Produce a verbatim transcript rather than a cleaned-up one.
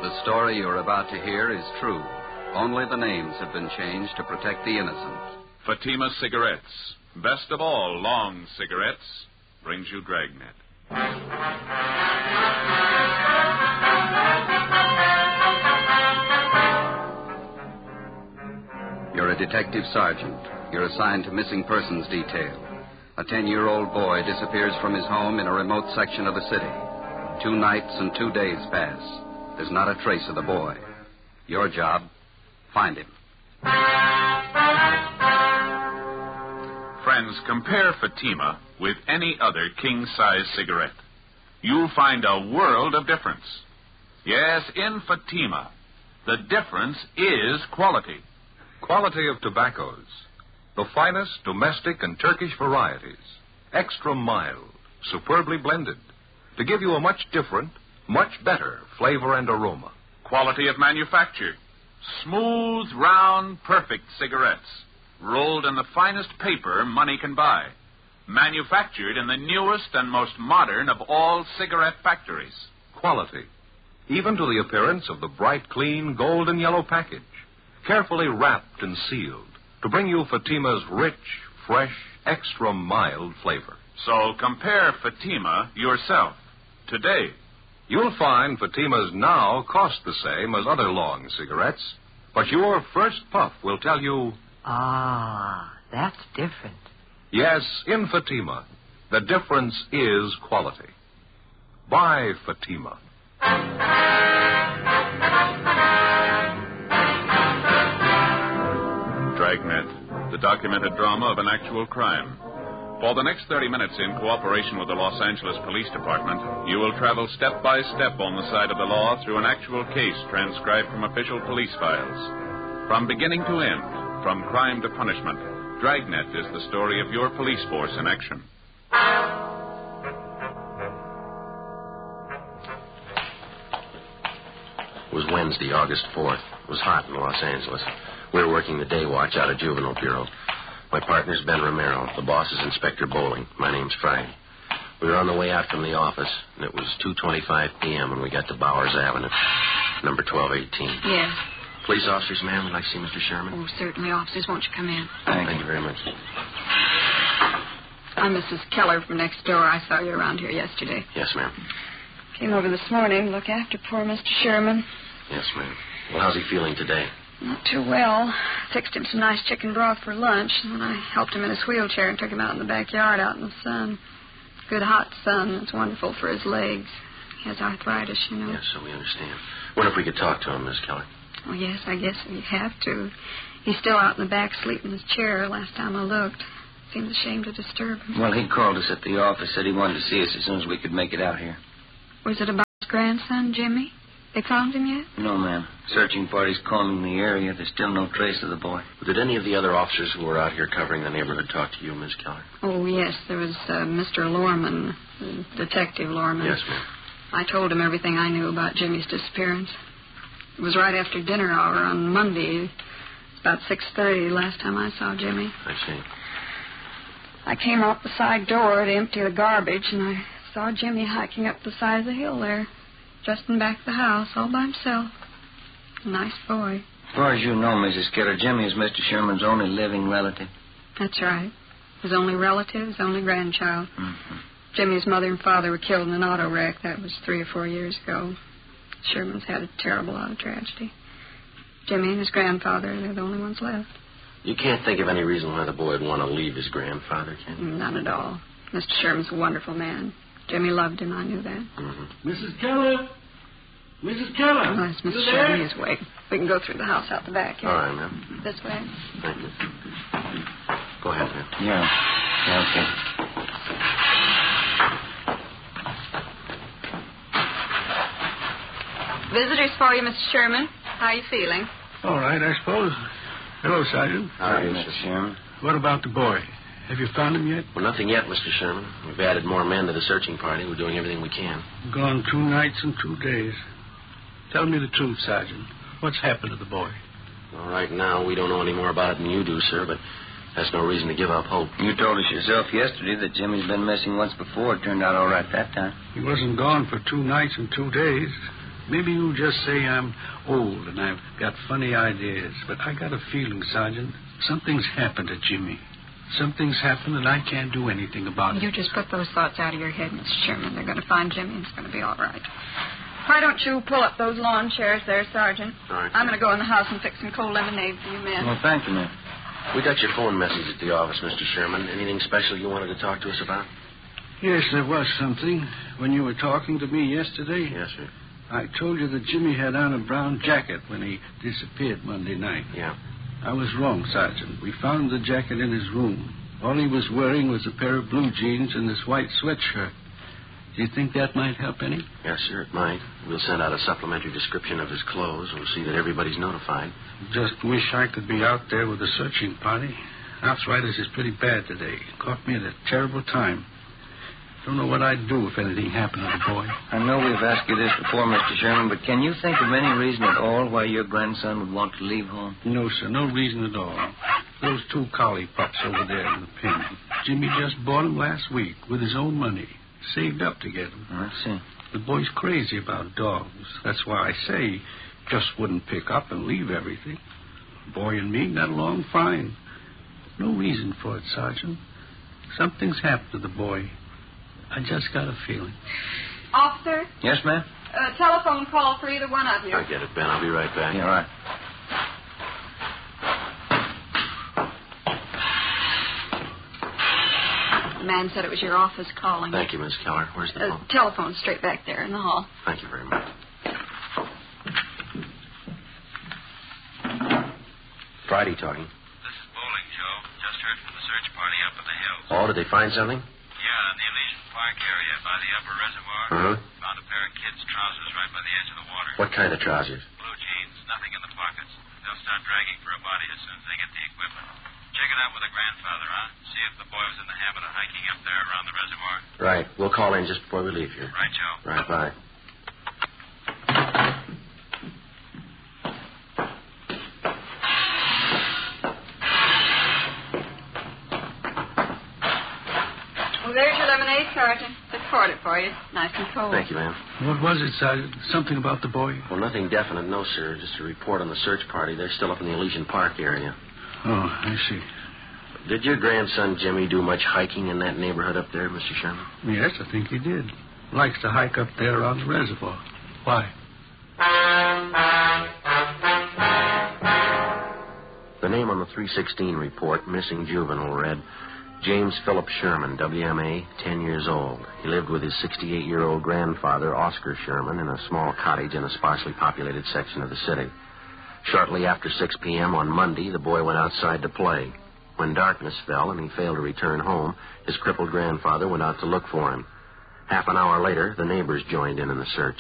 The story you're about to hear is true. Only the names have been changed to protect the innocent. Fatima Cigarettes, best of all long cigarettes, brings you Dragnet. You're a detective sergeant. You're assigned to missing persons detail. A ten-year-old boy disappears from his home in a remote section of the city. Two nights and two days pass. There's not a trace of the boy. Your job, find him. Friends, compare Fatima with any other king-size cigarette. You'll find a world of difference. Yes, in Fatima, the difference is quality. Quality of tobaccos. The finest domestic and Turkish varieties. Extra mild, superbly blended. To give you a much different, much better flavor and aroma. Quality of manufacture. Smooth, round, perfect cigarettes. Rolled in the finest paper money can buy. Manufactured in the newest and most modern of all cigarette factories. Quality. Even to the appearance of the bright, clean, golden yellow package. Carefully wrapped and sealed to bring you Fatima's rich, fresh, extra mild flavor. So compare Fatima yourself today. You'll find Fatima's now cost the same as other long cigarettes, but your first puff will tell you... Ah, that's different. Yes, in Fatima, the difference is quality. Buy Fatima. Dragnet, the documented drama of an actual crime. For the next thirty minutes, in cooperation with the Los Angeles Police Department, you will travel step by step on the side of the law through an actual case transcribed from official police files. From beginning to end, from crime to punishment, Dragnet is the story of your police force in action. It was Wednesday, August fourth. It was hot in Los Angeles. We were working the day watch out of Juvenile Bureau. My partner's Ben Romero. The boss is Inspector Bowling. My name's Frank. We were on the way out from the office, and it was two twenty-five p.m. when we got to Bowers Avenue, number twelve eighteen. Yes. Police officers, ma'am, we'd like to see Mister Sherman. Oh, certainly, officers. Won't you come in? Thank, Thank you very much. I'm Missus Keller from next door. I saw you around here yesterday. Yes, ma'am. Came over this morning to look after poor Mister Sherman. Yes, ma'am. Well, how's he feeling today? Not too well. Fixed him some nice chicken broth for lunch, and then I helped him in his wheelchair and took him out in the backyard out in the sun. Good hot sun. It's wonderful for his legs. He has arthritis, you know. Yes, so we understand. Wonder if we could talk to him, Miss Keller. Oh, yes, I guess we have to. He's still out in the back sleeping in his chair last time I looked. Seemed ashamed to disturb him. Well, he called us at the office, said he wanted to see us as soon as we could make it out here. Was it about his grandson, Jimmy? They found him yet? No, ma'am. Searching party's combing the area. There's still no trace of the boy. Did any of the other officers who were out here covering the neighborhood talk to you, Miss Keller? Oh, yes. There was uh, Mister Lorman, Detective Lorman. Yes, ma'am. I told him everything I knew about Jimmy's disappearance. It was right after dinner hour on Monday. It's about six thirty last time I saw Jimmy. I see. I came out the side door to empty the garbage, and I saw Jimmy hiking up the side of the hill there, just in back of the house, all by himself. A nice boy. As far as you know, Missus Keller, Jimmy is Mister Sherman's only living relative. That's right. His only relative, his only grandchild. Mm-hmm. Jimmy's mother and father were killed in an auto wreck. That was three or four years ago. Sherman's had a terrible auto tragedy. Jimmy and his grandfather, they're the only ones left. You can't think of any reason why the boy would want to leave his grandfather, can you? None at all. Mister Sherman's a wonderful man. Jimmy loved him, I knew that. Mm-hmm. Missus Keller? Missus Keller? Oh, that's Mister You Sherman. there? He's awake. We can go through the house out the back here. All right, ma'am. This way. Thank you. Go ahead, ma'am. Yeah. Yeah, okay. Visitors for you, Mister Sherman. How are you feeling? All right, I suppose. Hello, Sergeant. All right, Mister Sherman. What about the boy? Have you found him yet? Well, nothing yet, Mister Sherman. We've added more men to the searching party. We're doing everything we can. Gone two nights and two days. Tell me the truth, Sergeant. What's happened to the boy? Well, right now, we don't know any more about it than you do, sir, but that's no reason to give up hope. You told us yourself yesterday that Jimmy's been missing once before. It turned out all right that time. He wasn't gone for two nights and two days. Maybe you just say I'm old and I've got funny ideas, but I got a feeling, Sergeant, something's happened to Jimmy. Something's happened and I can't do anything about it. You just put those thoughts out of your head, Mister Sherman. They're going to find Jimmy and it's going to be all right. Why don't you pull up those lawn chairs there, Sergeant? All right. I'm going to go in the house and fix some cold lemonade for you men. Well, thank you, ma'am. We got your phone message at the office, Mister Sherman. Anything special you wanted to talk to us about? Yes, there was something. When you were talking to me yesterday, Yes, sir. I told you that Jimmy had on a brown jacket when he disappeared Monday night. Yeah. I was wrong, Sergeant. We found the jacket in his room. All he was wearing was a pair of blue jeans and this white sweatshirt. Do you think that might help any? Yes, sir, it might. We'll send out a supplementary description of his clothes. We'll see that everybody's notified. Just wish I could be out there with a searching party. Arthritis is pretty bad today. Caught me at a terrible time. Don't know what I'd do if anything happened to the boy. I know we've asked you this before, Mister Sherman, but can you think of any reason at all why your grandson would want to leave home? No, sir, no reason at all. Those two collie pups over there in the pen. Jimmy just bought them last week with his own money. Saved up to get them. I see. The boy's crazy about dogs. That's why I say just wouldn't pick up and leave everything. The boy and me got along fine. No reason for it, Sergeant. Something's happened to the boy. I just got a feeling. Officer, Yes, ma'am? a telephone call for either one of you. I get it, Ben. I'll be right back. Yeah, right. The man said it was your office calling. Thank you, Miss Keller. Where's the Uh, phone? telephone straight back there in the hall. Thank you very much. Friday talking. This is Bowling, Joe. Just heard from the search party up in the hills. Oh, did they find something? Yeah, in the Elysian Park area by the upper reservoir. Uh-huh. Found a pair of kids' trousers right by the edge of the water. What kind of trousers? Blue jeans, nothing in the pockets. They'll start dragging for a body as soon as they get the equipment. Check it out with the grandfather, huh? See if the boy was in the habit of hiking up there around the reservoir. Right. We'll call in just before we leave here. Right, Joe. Right, bye. Well, there's your lemonade, Sergeant. Just poured it for you. Nice and cold. Thank you, ma'am. What was it, Sergeant? Something about the boy? Well, nothing definite, no, sir. Just a report on the search party. They're still up in the Elysian Park area. Oh, I see. Did your grandson Jimmy do much hiking in that neighborhood up there, Mister Sherman? Yes, I think he did. Likes to hike up there around the reservoir. Why? The name on the three sixteen report, missing juvenile, read James Philip Sherman, W M A, ten years old. He lived with his sixty-eight-year-old grandfather, Oscar Sherman, in a small cottage in a sparsely populated section of the city. Shortly after six p.m. on Monday, the boy went outside to play. When darkness fell and he failed to return home, his crippled grandfather went out to look for him. Half an hour later, the neighbors joined in in the search.